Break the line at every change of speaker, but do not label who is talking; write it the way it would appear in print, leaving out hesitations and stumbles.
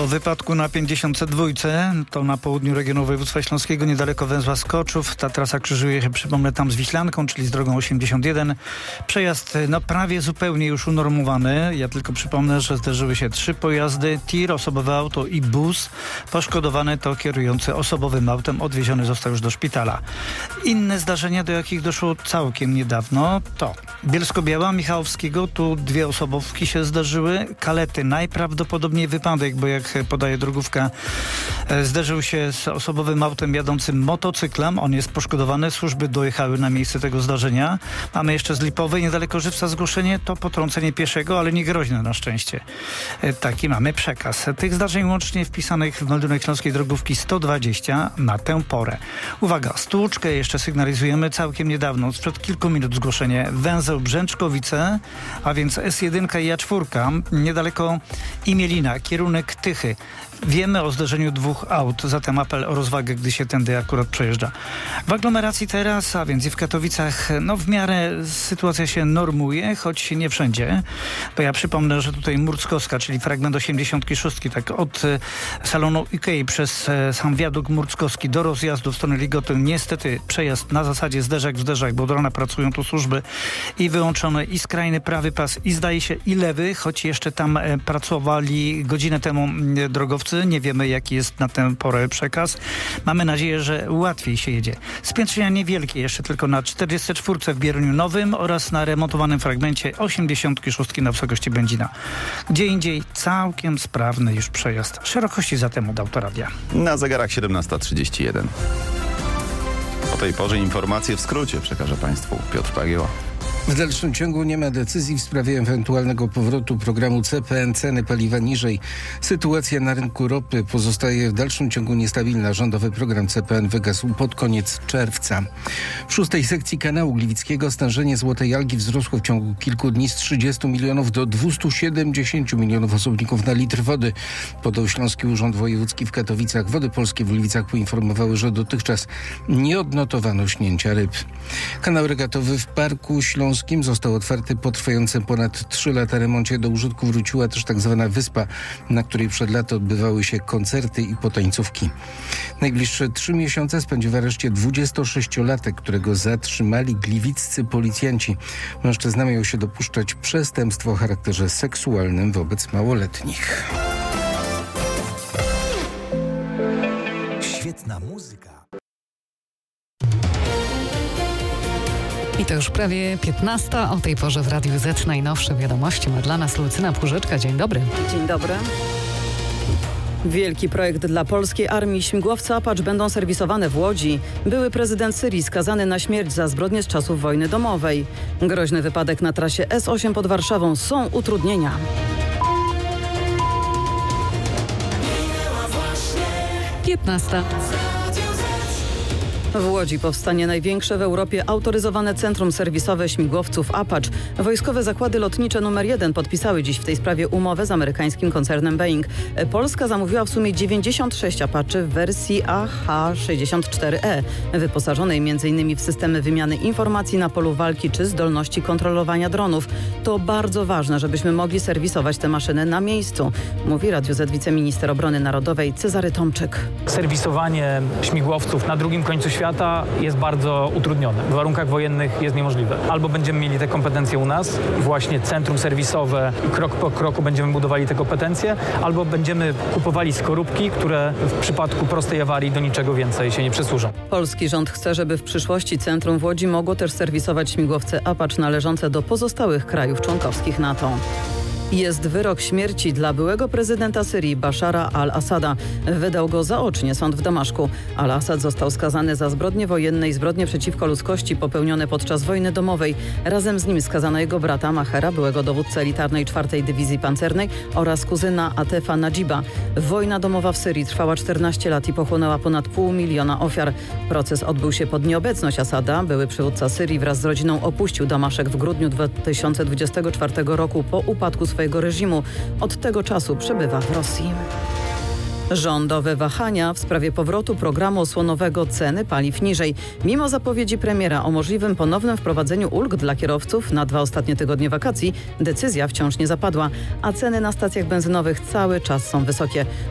Po wypadku na 52, to na południu regionu województwa śląskiego, niedaleko węzła Skoczów. Ta trasa krzyżuje się, przypomnę, tam z Wiślanką, czyli z drogą 81. Przejazd prawie zupełnie już unormowany. Ja tylko przypomnę, że zderzyły się 3 pojazdy, tir, osobowe auto i bus. Poszkodowany to kierujący osobowym autem, odwieziony został już do szpitala. Inne zdarzenia, do jakich doszło całkiem niedawno, to Bielsko-Biała, Michałowskiego, tu 2 osobówki się zdarzyły. Kalety, najprawdopodobniej wypadek, bo jak podaje drogówka, zderzył się z osobowym autem jadącym motocyklem. On jest poszkodowany. Służby dojechały na miejsce tego zdarzenia. Mamy jeszcze z Lipowej, niedaleko Żywca, zgłoszenie. To potrącenie pieszego, ale nie groźne na szczęście. Taki mamy przekaz. Tych zdarzeń łącznie wpisanych w meldunek śląskiej drogówki 120 na tę porę. Uwaga, stłuczkę jeszcze sygnalizujemy całkiem niedawno. Sprzed kilku minut zgłoszenie. Węzeł Brzęczkowice, a więc S1 i A4, niedaleko Imielina, kierunek Tychy. Wiemy o zderzeniu 2 aut, zatem apel o rozwagę, gdy się tędy akurat przejeżdża. W aglomeracji teraz, a więc i w Katowicach, w miarę sytuacja się normuje, choć nie wszędzie. Bo ja przypomnę, że tutaj Murckowska, czyli fragment 86, tak od salonu Ikei przez sam wiadukt Murckowski do rozjazdu w stronę Ligoty. Niestety przejazd na zasadzie zderzak w zderzak, bo od rana pracują tu służby i wyłączony i skrajny prawy pas i zdaje się i lewy, choć jeszcze tam pracowali godzinę temu drogowcy. Nie wiemy, jaki jest na tę porę przekaz. Mamy nadzieję, że łatwiej się jedzie. Spiętrzenia niewielkie jeszcze tylko na 44 w Bieruniu Nowym oraz na remontowanym fragmencie 86 na wysokości Będzina. Gdzie indziej całkiem sprawny już przejazd. Szerokości zatem od Autoradia.
Na zegarach 17:31. O tej porze informacje w skrócie przekaże Państwu Piotr Pagieła.
W dalszym ciągu nie ma decyzji w sprawie ewentualnego powrotu programu CPN. Ceny paliwa niżej. Sytuacja na rynku ropy pozostaje w dalszym ciągu niestabilna. Rządowy program CPN wygasł pod koniec czerwca. W 6. sekcji kanału Gliwickiego stężenie złotej algi wzrosło w ciągu kilku dni z 30 milionów do 270 milionów osobników na litr wody. Podał Śląski Urząd Wojewódzki w Katowicach. Wody Polskie w Gliwicach poinformowały, że dotychczas nie odnotowano śnięcia ryb. Kanał regatowy w Parku Śląskim został otwarty po trwającym ponad 3 lata remoncie. Do użytku wróciła też tak zwana wyspa, na której przed laty odbywały się koncerty i potańcówki. Najbliższe 3 miesiące spędzi w areszcie 26-latek, którego zatrzymali gliwiccy policjanci. Mężczyzna miał się dopuszczać przestępstw o charakterze seksualnym wobec małoletnich.
Świetna muzyka.
I to już prawie 15. O tej porze w Radiu Z najnowsze wiadomości ma dla nas Lucyna Płużyczka. Dzień dobry.
Dzień dobry. Wielki projekt dla polskiej armii. Śmigłowce Apache będą serwisowane w Łodzi. Były prezydent Syrii skazany na śmierć za zbrodnie z czasów wojny domowej. Groźny wypadek na trasie S8 pod Warszawą. Są utrudnienia. W Łodzi powstanie największe w Europie autoryzowane centrum serwisowe śmigłowców Apache. Wojskowe zakłady lotnicze numer 1 podpisały dziś w tej sprawie umowę z amerykańskim koncernem Boeing. Polska zamówiła w sumie 96 Apache w wersji AH-64E, wyposażonej m.in. w systemy wymiany informacji na polu walki czy zdolności kontrolowania dronów. To bardzo ważne, żebyśmy mogli serwisować te maszyny na miejscu, mówi Radiu Z wiceminister obrony narodowej Cezary Tomczyk.
Serwisowanie śmigłowców na drugim końcu świata jest bardzo utrudnione. W warunkach wojennych jest niemożliwe. Albo będziemy mieli te kompetencje u nas, właśnie centrum serwisowe i krok po kroku będziemy budowali te kompetencje, albo będziemy kupowali skorupki, które w przypadku prostej awarii do niczego więcej się nie przysłużą.
Polski rząd chce, żeby w przyszłości centrum w Łodzi mogło też serwisować śmigłowce Apache należące do pozostałych krajów członkowskich NATO. Jest wyrok śmierci dla byłego prezydenta Syrii Bashara al-Assada. Wydał go zaocznie sąd w Damaszku. Al-Assad został skazany za zbrodnie wojenne i zbrodnie przeciwko ludzkości popełnione podczas wojny domowej. Razem z nim skazano jego brata Mahera, byłego dowódcę elitarnej 4. Dywizji Pancernej oraz kuzyna Atefa Nadziba. Wojna domowa w Syrii trwała 14 lat i pochłonęła ponad 500 000 ofiar. Proces odbył się pod nieobecność Assada. Były przywódca Syrii wraz z rodziną opuścił Damaszek w grudniu 2024 roku po upadku swojego reżimu. Od tego czasu przebywa w Rosji. Rządowe wahania w sprawie powrotu programu osłonowego ceny paliw niżej. Mimo zapowiedzi premiera o możliwym ponownym wprowadzeniu ulg dla kierowców na 2 ostatnie tygodnie wakacji, decyzja wciąż nie zapadła, a ceny na stacjach benzynowych cały czas są wysokie.